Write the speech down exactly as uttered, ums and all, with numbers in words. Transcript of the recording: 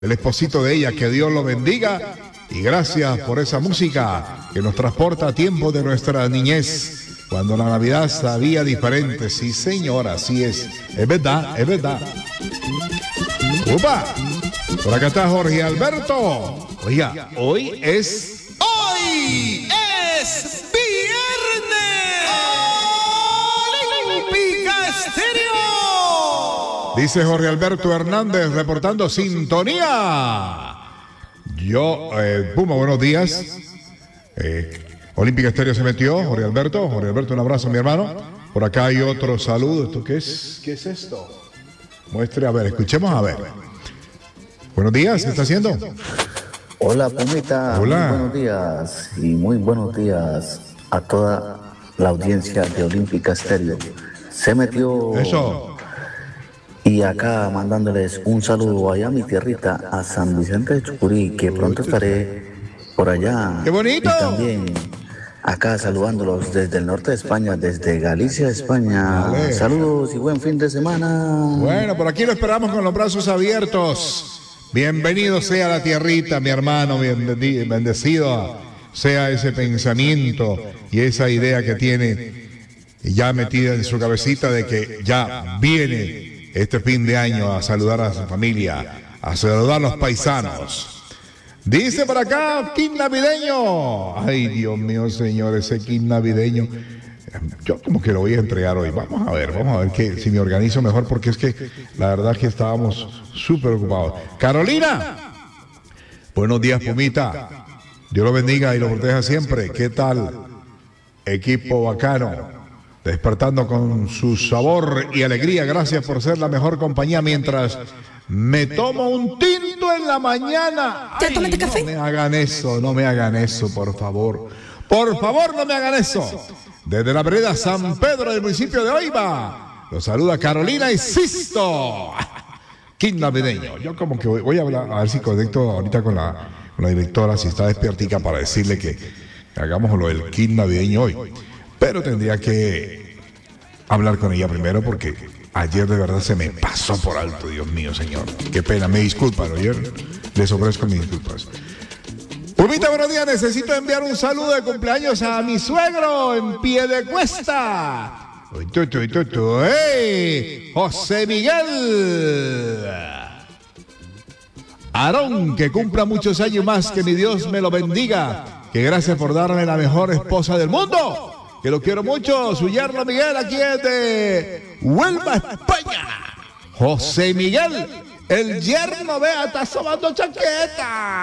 el esposito de ella, que Dios lo bendiga. Y gracias por esa música que nos transporta a tiempos de nuestra niñez, cuando la Navidad sabía diferente. Sí, señor, así es. Es verdad, es verdad. ¡Upa! Por acá está Jorge Alberto. Oiga, hoy es... ¡Hoy es viernes! ¡Olímpica Estéreo! Dice Jorge Alberto Hernández reportando sintonía. Yo, eh, Puma, buenos días. Eh, Olímpica Estéreo se metió, Jorge Alberto. Jorge Alberto, un abrazo, mi hermano. Por acá hay otro saludo. ¿Esto qué es? ¿Qué es esto? Muestre, a ver, escuchemos a ver. Buenos días, ¿qué está haciendo? Hola, Pumita. Hola. Muy buenos días y muy buenos días a toda la audiencia de Olímpica Estéreo. Se metió... Eso. Y acá mandándoles un saludo allá a mi tierrita, a San Vicente de Chucurí, que pronto estaré por allá. ¡Qué bonito! Y también acá saludándolos desde el norte de España, desde Galicia, España. Vale. Saludos y buen fin de semana. Bueno, por aquí lo esperamos con los brazos abiertos. Bienvenido sea la tierrita, mi hermano, bien bendecido sea ese pensamiento y esa idea que tiene ya metida en su cabecita de que ya viene este fin de año a saludar a su familia, a saludar a los paisanos. Dice por acá, kit navideño. Ay, Dios mío, señor, ese kit navideño. Yo como que lo voy a entregar hoy. Vamos a ver, vamos a ver que, si me organizo mejor, porque es que la verdad es que estábamos súper ocupados. Carolina, buenos días, Pumita. Dios lo bendiga y lo proteja siempre. ¿Qué tal? Equipo bacano. Despertando con su sabor y alegría. Gracias por ser la mejor compañía mientras me tomo un tinto en la mañana. ¿Ya tomaste café? No me hagan eso, no me hagan eso, por favor. Por favor, no me hagan eso. Desde la vereda San Pedro del municipio de Oiva, los saluda Carolina y Sisto. Kit navideño. Yo como que voy, voy a hablar, a ver si conecto ahorita con la, con la directora, si está despiertica, para decirle que hagamos lo del kit navideño hoy. Pero tendría que hablar con ella primero porque ayer de verdad se me pasó por alto, Dios mío, señor. Qué pena, me disculpan, ayer les ofrezco mis disculpas. Pumita, buenos días. Necesito enviar un saludo de cumpleaños a mi suegro en Piedecuesta. Uy, tu, tu, tu, tu, ¡hey! José Miguel Aarón, que cumpla muchos años más, que mi Dios me lo bendiga. Que gracias por darme la mejor esposa del mundo. Que lo quiero mucho. Su yerno Miguel, aquí es de Huelva, España. José Miguel, el yerno, vea, está sobando chaqueta.